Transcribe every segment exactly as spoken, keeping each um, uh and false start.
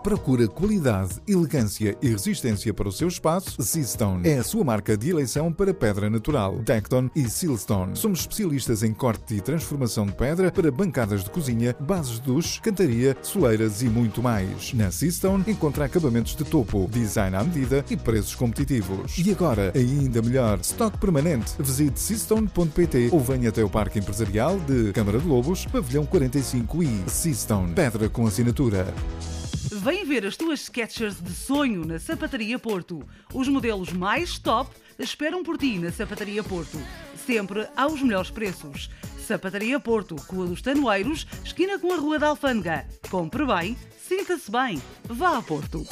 Procura qualidade, elegância e resistência para o seu espaço? Seastone é a sua marca de eleição para pedra natural. Tecton e Sealstone. Somos especialistas em corte e transformação de pedra para bancadas de cozinha, bases de duche, cantaria, soleiras e muito mais. Na Seastone encontra acabamentos de topo, design à medida e preços competitivos. E agora, ainda melhor, estoque permanente. Visite seastone ponto pt ou venha até o Parque Empresarial de Câmara de Lobos, Pavilhão quarenta e cinco e Seastone. Pedra com assinatura. Vem ver as tuas Skechers de sonho na Sapataria Porto. Os modelos mais top esperam por ti na Sapataria Porto. Sempre aos melhores preços. Sapataria Porto, Rua dos Tanoeiros, esquina com a Rua da Alfândega. Compre bem, sinta-se bem. Vá a Porto.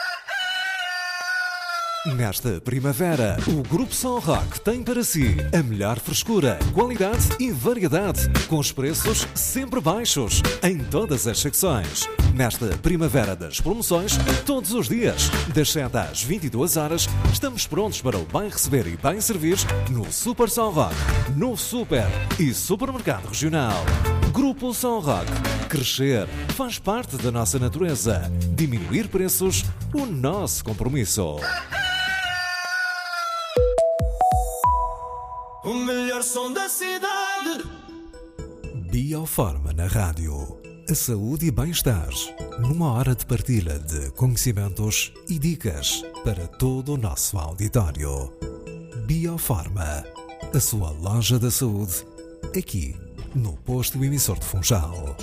Nesta primavera, o Grupo Som Rock tem para si a melhor frescura, qualidade e variedade, com os preços sempre baixos, em todas as secções. Nesta primavera das promoções, todos os dias, das sete às vinte e duas horas, estamos prontos para o bem receber e bem servir no Super Som Rock, no Super e Supermercado Regional. Grupo Som Rock. Crescer faz parte da nossa natureza. Diminuir preços, o nosso compromisso. O melhor som da cidade. Bioforma na rádio. A saúde e bem-estar. Numa hora de partilha de conhecimentos e dicas para todo o nosso auditório. Bioforma. A sua loja da saúde. Aqui, no posto emissor de Funchal.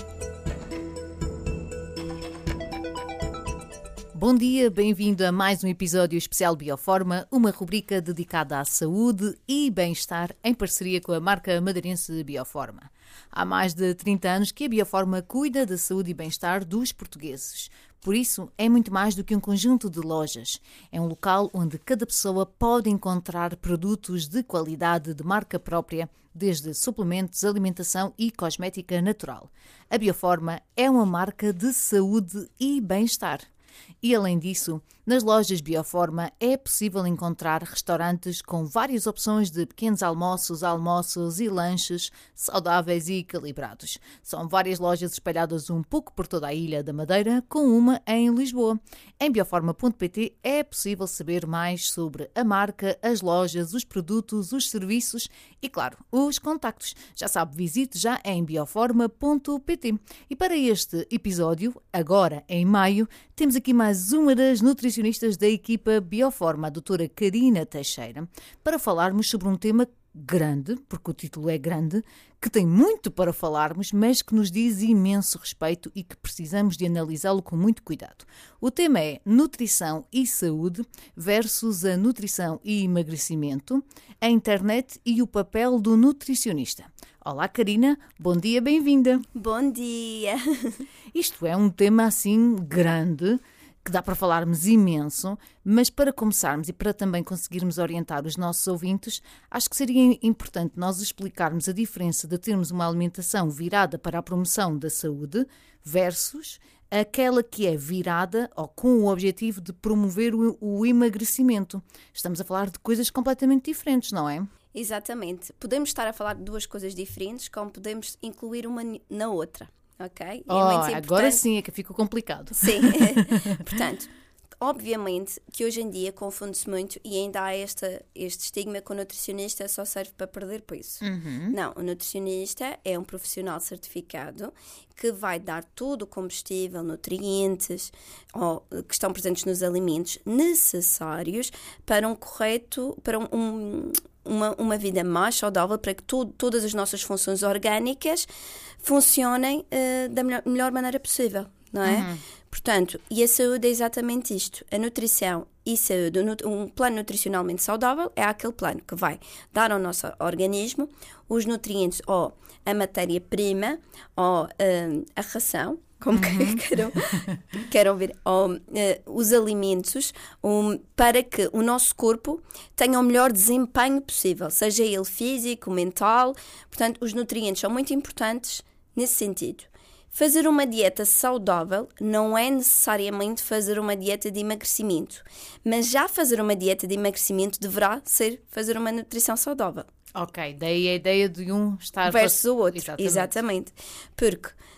Bom dia, bem-vindo a mais um episódio especial Bioforma, uma rubrica dedicada à saúde e bem-estar em parceria com a marca madeirense Bioforma. Há mais de trinta anos que a Bioforma cuida da saúde e bem-estar dos portugueses. Por isso, é muito mais do que um conjunto de lojas. É um local onde cada pessoa pode encontrar produtos de qualidade de marca própria, desde suplementos, alimentação e cosmética natural. A Bioforma é uma marca de saúde e bem-estar. E, além disso, nas lojas Bioforma é possível encontrar restaurantes com várias opções de pequenos almoços, almoços e lanches saudáveis e equilibrados. São várias lojas espalhadas um pouco por toda a Ilha da Madeira, com uma em Lisboa. Em bioforma ponto pt é possível saber mais sobre a marca, as lojas, os produtos, os serviços e, claro, os contactos. Já sabe, visite já em bioforma ponto pt. E para este episódio, agora em maio, temos aqui mais uma das nutricionistas da equipa Bioforma, a doutora Karina Teixeira, para falarmos sobre um tema grande, porque o título é grande, que tem muito para falarmos, mas que nos diz imenso respeito e que precisamos de analisá-lo com muito cuidado. O tema é nutrição e saúde versus a nutrição e emagrecimento, a internet e o papel do nutricionista. Olá, Karina, bom dia, bem-vinda. Bom dia. Isto é um tema assim grande, que dá para falarmos imenso, mas para começarmos e para também conseguirmos orientar os nossos ouvintes, acho que seria importante nós explicarmos a diferença de termos uma alimentação virada para a promoção da saúde versus aquela que é virada ou com o objetivo de promover o, o emagrecimento. Estamos a falar de coisas completamente diferentes, não é? Exatamente. Podemos estar a falar de duas coisas diferentes, como podemos incluir uma na outra. Ok? Oh, é agora sim é que fica complicado. Sim. Portanto, obviamente que hoje em dia confunde-se muito e ainda há esta, este estigma que o nutricionista só serve para perder peso. Uhum. Não, o nutricionista é um profissional certificado que vai dar todo o combustível, nutrientes ou, que estão presentes nos alimentos necessários para um correto, para um, um Uma, uma vida mais saudável, para que to- todas as nossas funções orgânicas funcionem uh, da melhor, melhor maneira possível, não é? Uhum. Portanto, e a saúde é exatamente isto. A nutrição e saúde, um plano nutricionalmente saudável é aquele plano que vai dar ao nosso organismo os nutrientes ou a matéria-prima ou uh, a ração, como uhum. queiram, queiram ver, ou, uh, os alimentos um, para que o nosso corpo tenha o melhor desempenho possível, seja ele físico, mental. Portanto, os nutrientes são muito importantes nesse sentido. Fazer uma dieta saudável não é necessariamente fazer uma dieta de emagrecimento, mas já fazer uma dieta de emagrecimento deverá ser fazer uma nutrição saudável. Ok, daí a ideia de um estar... Versus o outro, Exatamente. exatamente. Porque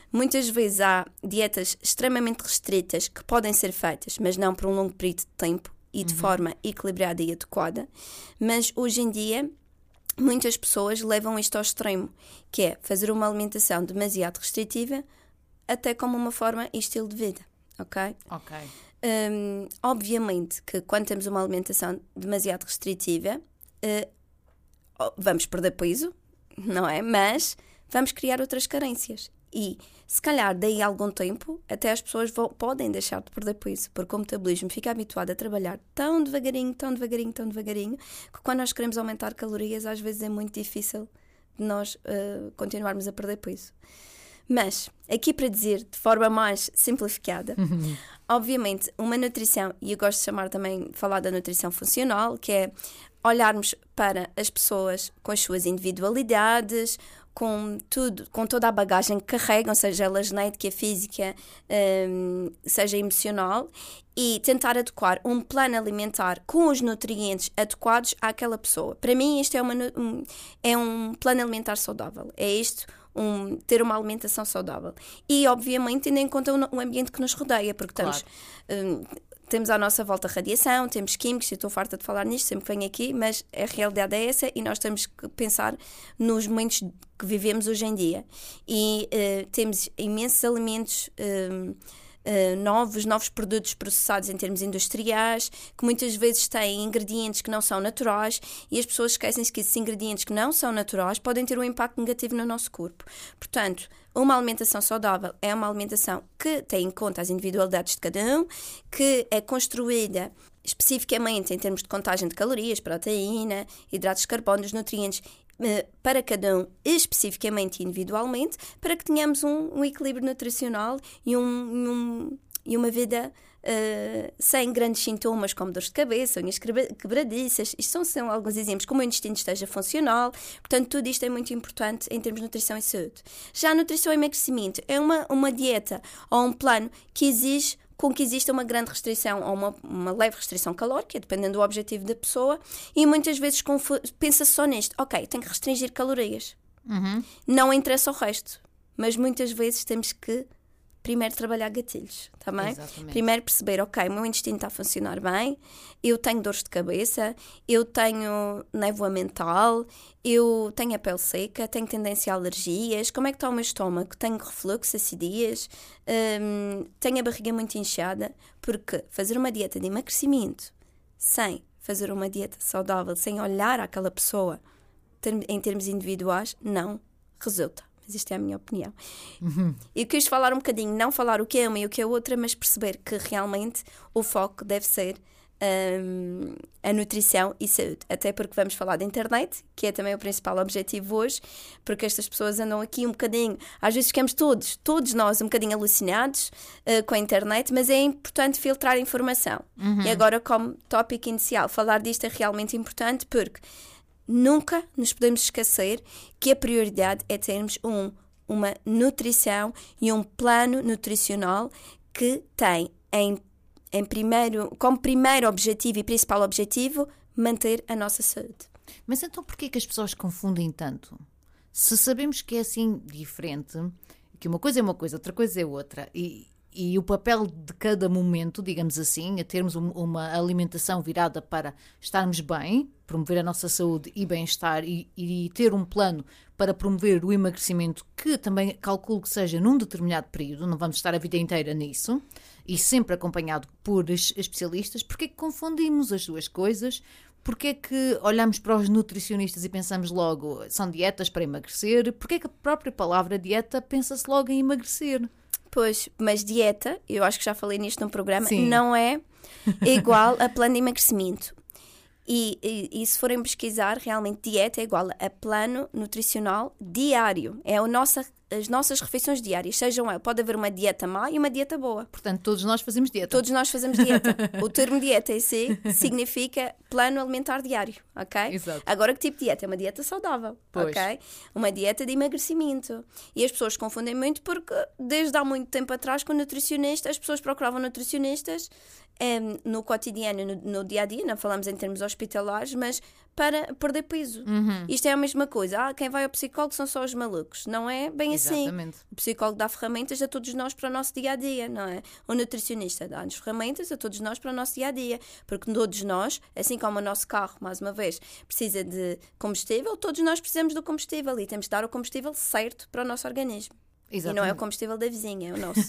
Muitas vezes há dietas extremamente restritas que podem ser feitas, mas não por um longo período de tempo e de uhum. forma equilibrada e adequada. Mas hoje em dia, muitas pessoas levam isto ao extremo, que é fazer uma alimentação demasiado restritiva, até como uma forma e estilo de vida, ok? Ok. Um, obviamente que quando temos uma alimentação demasiado restritiva, uh, vamos perder peso, não é? Mas vamos criar outras carências. E, se calhar, daí a algum tempo, até as pessoas vão, podem deixar de perder peso, porque o metabolismo fica habituado a trabalhar tão devagarinho, tão devagarinho, tão devagarinho, que quando nós queremos aumentar calorias, às vezes é muito difícil de nós uh, continuarmos a perder peso. Mas, aqui para dizer de forma mais simplificada, obviamente, uma nutrição, e eu gosto de chamar também, falar da nutrição funcional, que é olharmos para as pessoas com as suas individualidades, com tudo, com toda a bagagem que carregam, seja ela genética, física, um, seja emocional, e tentar adequar um plano alimentar com os nutrientes adequados àquela pessoa. Para mim, isto é, uma, um, é um plano alimentar saudável. É isto, um, ter uma alimentação saudável. E, obviamente, tendo em conta o, o ambiente que nos rodeia, porque claro. estamos... Um, temos à nossa volta radiação, temos químicos, eu estou farta de falar nisto sempre que venho aqui, mas a realidade é essa e nós temos que pensar nos momentos que vivemos hoje em dia. E uh, temos imensos alimentos uh, uh, novos, novos produtos processados em termos industriais, que muitas vezes têm ingredientes que não são naturais e as pessoas esquecem-se que esses ingredientes que não são naturais podem ter um impacto negativo no nosso corpo. Portanto, uma alimentação saudável é uma alimentação que tem em conta as individualidades de cada um, que é construída especificamente em termos de contagem de calorias, proteína, hidratos de carbono, os nutrientes, para cada um especificamente e individualmente, para que tenhamos um, um equilíbrio nutricional e, um, um, e uma vida uh, sem grandes sintomas como dores de cabeça, unhas quebradiças. Isto são, são alguns exemplos, como o intestino esteja funcional. Portanto, tudo isto é muito importante em termos de nutrição e saúde. Já a nutrição e emagrecimento é uma, uma dieta ou um plano que exige com que exista uma grande restrição ou uma, uma leve restrição calórica, dependendo do objetivo da pessoa, e muitas vezes pensa só nisto, ok, tenho que restringir calorias, uhum. não interessa o resto, mas muitas vezes temos que primeiro trabalhar gatilhos, tá bem? Exatamente. Primeiro perceber, ok, o meu intestino está a funcionar bem, eu tenho dores de cabeça, eu tenho névoa mental, eu tenho a pele seca, tenho tendência a alergias, como é que está o meu estômago? Tenho refluxo, acidias, hum, tenho a barriga muito inchada, porque fazer uma dieta de emagrecimento sem fazer uma dieta saudável, sem olhar àquela pessoa em termos individuais, não resulta. Mas isto é a minha opinião. Uhum. Eu quis falar um bocadinho, não falar o que é uma e o que é outra, mas perceber que realmente o foco deve ser um, a nutrição e saúde. Até porque vamos falar da internet, que é também o principal objetivo hoje, porque estas pessoas andam aqui um bocadinho, às vezes ficamos todos, todos nós um bocadinho alucinados uh, com a internet, mas é importante filtrar a informação. Uhum. E agora, como tópico inicial, falar disto é realmente importante porque nunca nos podemos esquecer que a prioridade é termos um, uma nutrição e um plano nutricional que tem em, em primeiro, como primeiro objetivo e principal objetivo manter a nossa saúde. Mas então porquê que as pessoas confundem tanto? Se sabemos que é assim diferente, que uma coisa é uma coisa, outra coisa é outra, e, e o papel de cada momento, digamos assim, é termos um, uma alimentação virada para estarmos bem, promover a nossa saúde e bem-estar e, e ter um plano para promover o emagrecimento que também calculo que seja num determinado período, não vamos estar a vida inteira nisso, e sempre acompanhado por especialistas. Porquê que confundimos as duas coisas? Porquê que olhamos para os nutricionistas e pensamos logo, são dietas para emagrecer? Porquê que a própria palavra dieta pensa-se logo em emagrecer? Pois, mas dieta, eu acho que já falei nisto no programa, Sim. não é igual a plano de emagrecimento. E, e, e se forem pesquisar, realmente dieta é igual a plano nutricional diário. É a nossa, as nossas refeições diárias. Sejam, pode haver uma dieta má e uma dieta boa. Portanto, todos nós fazemos dieta. Todos nós fazemos dieta. O termo dieta em si significa plano alimentar diário. ok? Exato. Agora, que tipo de dieta? É uma dieta saudável, Pois. ok? Uma dieta de emagrecimento. E as pessoas confundem muito porque, desde há muito tempo atrás, com nutricionistas, as pessoas procuravam nutricionistas um, no cotidiano, no, no dia-a-dia, não falamos em termos hospitalares, mas para perder peso. Uhum. Isto é a mesma coisa. Ah, quem vai ao psicólogo são só os malucos. Não é bem assim. Exatamente. O psicólogo dá ferramentas a todos nós para o nosso dia-a-dia, não é? O nutricionista dá-nos ferramentas a todos nós para o nosso dia-a-dia. Porque todos nós, assim como o nosso carro, mais uma vez, precisa de combustível, todos nós precisamos do combustível e temos de dar o combustível certo para o nosso organismo. Exatamente. E não é o combustível da vizinha, é o nosso.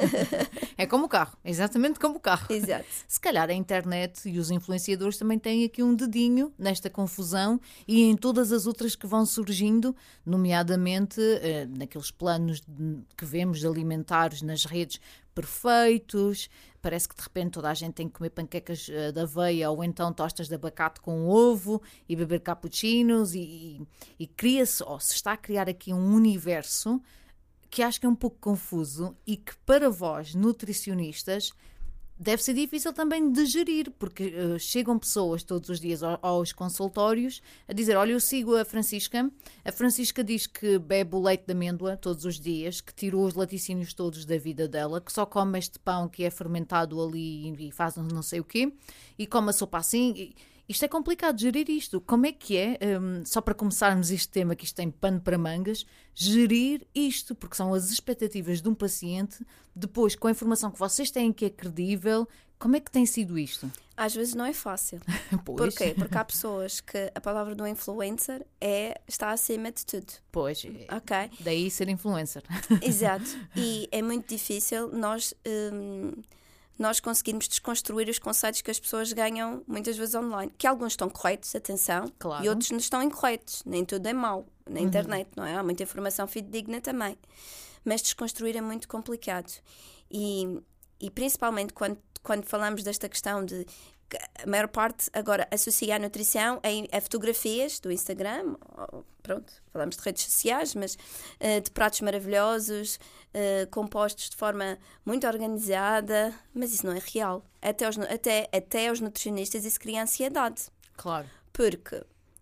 É como o carro, exatamente como o carro. Exato. Se calhar a internet e os influenciadores também têm aqui um dedinho nesta confusão e em todas as outras que vão surgindo, nomeadamente eh, naqueles planos de, que vemos de alimentares nas redes perfeitos. Parece que de repente toda a gente tem que comer panquecas uh, de aveia ou então tostas de abacate com ovo e beber cappuccinos e, e, e cria-se, ou se está a criar aqui um universo que acho que é um pouco confuso e que para vós, nutricionistas, deve ser difícil também de gerir, porque uh, chegam pessoas todos os dias aos consultórios a dizer, olha, eu sigo a Francisca, a Francisca diz que bebe o leite de amêndoa todos os dias, que tirou os laticínios todos da vida dela, que só come este pão que é fermentado ali e faz não sei o quê, e come a sopa assim... E, isto é complicado, gerir isto. Como é que é, um, só para começarmos este tema, que isto tem pano para mangas, gerir isto? Porque são as expectativas de um paciente, depois com a informação que vocês têm que é credível, como é que tem sido isto? Às vezes não é fácil. Pois. Porquê? Porque há pessoas que a palavra do influencer é, está acima de tudo. Pois, Ok? daí ser influencer. Exato. E é muito difícil nós... Hum, nós conseguirmos desconstruir os conceitos que as pessoas ganham muitas vezes online. Que alguns estão corretos, atenção, Claro. e outros não estão incorretos. Nem tudo é mau na Uhum. internet, não é? Há muita informação fidedigna também. Mas desconstruir é muito complicado. E, e principalmente quando, quando falamos desta questão de... A maior parte agora associa a nutrição a, a fotografias do Instagram, pronto, falamos de redes sociais, mas uh, de pratos maravilhosos, uh, compostos de forma muito organizada, mas isso não é real. Até aos, até, até aos nutricionistas isso cria ansiedade, Claro. porque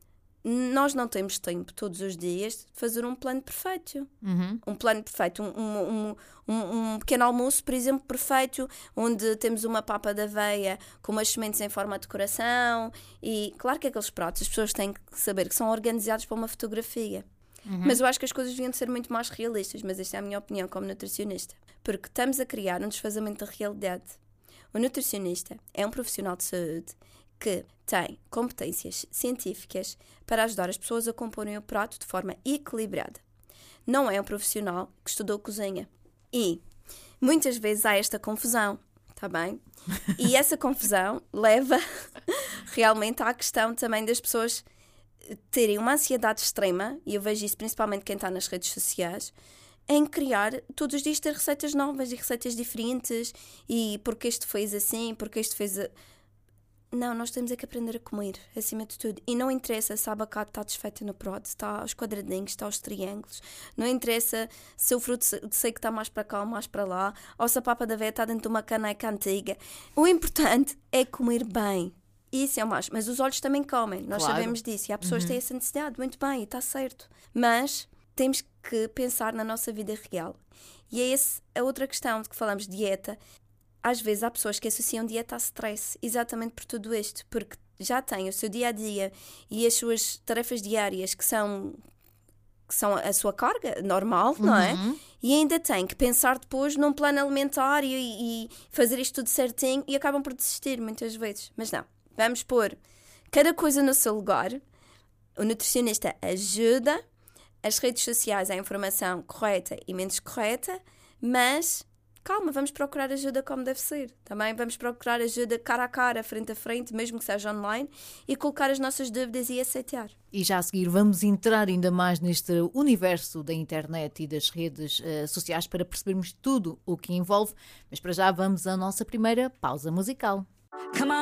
nós não temos tempo todos os dias de fazer um plano perfeito. Uhum. Um plano perfeito, um, um, um, um pequeno almoço, por exemplo, perfeito, onde temos uma papa de aveia com umas sementes em forma de coração. E claro que aqueles pratos as pessoas têm que saber que são organizados para uma fotografia. Uhum. Mas eu acho que as coisas deviam ser muito mais realistas, mas esta é a minha opinião como nutricionista. Porque estamos a criar um desfazamento da realidade. O nutricionista é um profissional de saúde que tem competências científicas para ajudar as pessoas a comporem o prato de forma equilibrada. Não é um profissional que estudou cozinha. E muitas vezes há esta confusão, está bem? E essa confusão leva realmente à questão também das pessoas terem uma ansiedade extrema, e eu vejo isso principalmente quem está nas redes sociais, em criar todos os dias ter receitas novas e receitas diferentes, e porque este fez assim, porque este fez... A... Não, nós temos é que aprender a comer, acima de tudo. E não interessa se a abacate está desfeita no prato, se está aos quadradinhos, se está aos triângulos. Não interessa se o fruto seco está mais para cá ou mais para lá, ou se a papa da aveia está dentro de uma caneca antiga. O importante é comer bem. Isso é o mais. Mas os olhos também comem, nós Claro. sabemos disso. E há pessoas Uhum. que têm essa necessidade, muito bem, e está certo. Mas temos que pensar na nossa vida real. E é essa a outra questão de que falamos, dieta. Às vezes há pessoas que associam dieta a stress, exatamente por tudo isto, porque já têm o seu dia-a-dia e as suas tarefas diárias que são, que são a sua carga normal, não é? Uhum. E ainda têm que pensar depois num plano alimentar e, e fazer isto tudo certinho e acabam por desistir muitas vezes. Mas não, vamos pôr cada coisa no seu lugar. O nutricionista ajuda, as redes sociais a informação correta e menos correta, mas... calma, vamos procurar ajuda como deve ser. Também vamos procurar ajuda cara a cara, frente a frente, mesmo que seja online, e colocar as nossas dúvidas e aceitar. E já a seguir vamos entrar ainda mais neste universo da internet e das redes uh, sociais para percebermos tudo o que envolve, mas para já vamos à nossa primeira pausa musical. Come on.